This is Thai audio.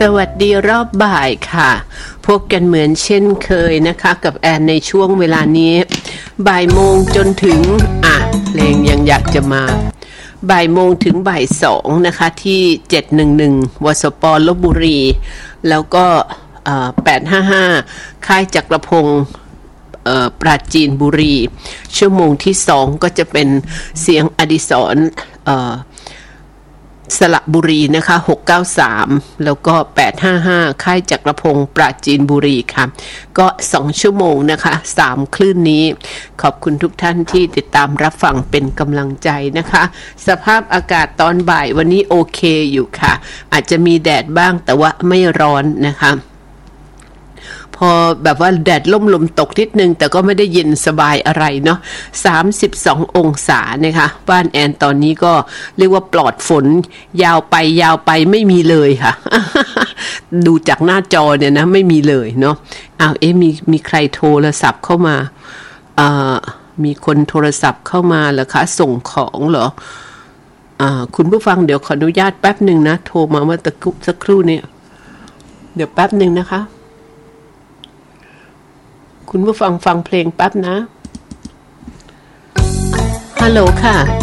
วัสดีรอบบ่ายค่ะพบกันเหมือนเช่นเคยนะคะกับแอนในช่วงเวลานี้บ่ายโมงจนถึงเพลงยังอยากจะมาบ่ายโมงถึงบ่ายสองนะคะที่711วสป.ลพบุรีแล้วก็855ค่ายจักรพงศ์ปราจีนบุรีชั่วโมงที่2ก็จะเป็นเสียงอดิศรสระบุรีนะคะ693แล้วก็855ค่ายจักรพงศ์ปราจีนบุรีค่ะก็2ชั่วโมงนะคะ3คลื่นนี้ขอบคุณทุกท่านที่ติดตามรับฟังเป็นกำลังใจนะคะสภาพอากาศตอนบ่ายวันนี้โอเคอยู่ค่ะอาจจะมีแดดบ้างแต่ว่าไม่ร้อนนะคะพอแบบว่าแดดล่มลมตกนิดนึงแต่ก็ไม่ได้เย็นสบายอะไรเนาะ32องศานะคะบ้านแอนตอนนี้ก็เรียกว่าปลอดฝนยาวไปไม่มีเลยค่ะ ดูจากหน้าจอเนี่ยนะไม่มีเลยเนาะมีใครโทรศัพท์เข้ามามีคนโทรศัพท์เข้ามาเหรอคะส่งของเหรอคุณผู้ฟังเดี๋ยวขออนุญาตแป๊บหนึ่งนะโทรมาเมื่อสักครู่เนี่ยเดี๋ยวแป๊บหนึ่งนะคะคุณผู้ฟังฟังเพลงแป๊บนะฮัลโหลค่ะ